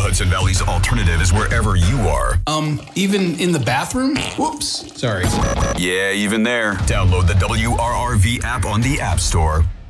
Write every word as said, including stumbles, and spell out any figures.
Hudson Valley's alternative is wherever you are. Um, even in the bathroom? Whoops. Sorry. Yeah, even there. Download the W R R V app on the App Store.